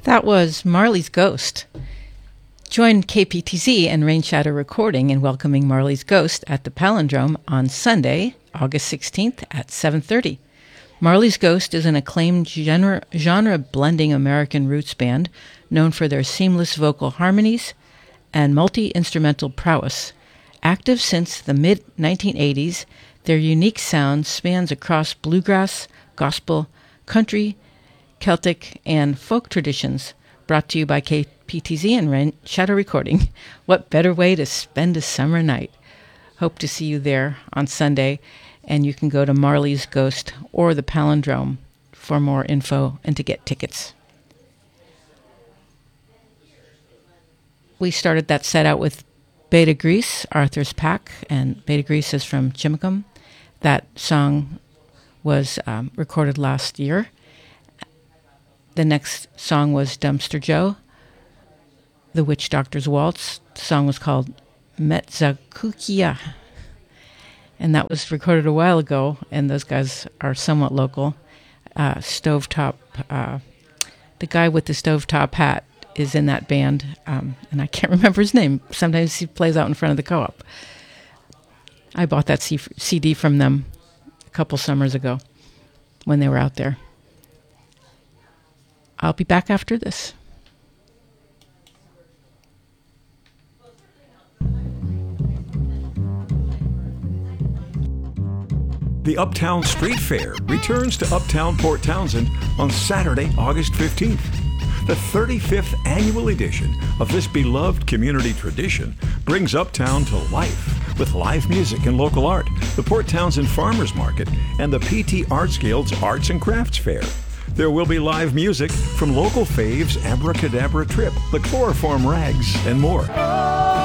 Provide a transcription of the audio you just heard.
That was Marley's Ghost. Join KPTZ and Rain Shadow Recording in welcoming Marley's Ghost at the Palindrome on Sunday, August 16th at 7:30. Marley's Ghost is an acclaimed genre-blending American roots band known for their seamless vocal harmonies and multi-instrumental prowess. Active since the mid-1980s, their unique sound spans across bluegrass, gospel, country, Celtic, and folk traditions, brought to you by KPTZ and Rain Shadow Recording. What better way to spend a summer night? Hope to see you there on Sunday, and you can go to Marley's Ghost or the Palindrome for more info and to get tickets. We started that set out with Beta Grease, Arthur's Pack, and Beta Grease is from Chimicum. That song was recorded last year. The next song was Dumpster Joe, The Witch Doctor's Waltz. The song was called Metzakukia. And that was recorded a while ago, and those guys are somewhat local. Stovetop, the guy with the stovetop hat is in that band, and I can't remember his name. Sometimes he plays out in front of the co-op. I bought that CD from them a couple summers ago when they were out there. I'll be back after this. The Uptown Street Fair returns to Uptown Port Townsend on Saturday, August 15th. The 35th annual edition of this beloved community tradition brings Uptown to life with live music and local art, the Port Townsend Farmers Market, and the PT Arts Guild's Arts and Crafts Fair. There will be live music from local faves Abracadabra Trip, the Chloroform Rags, and more.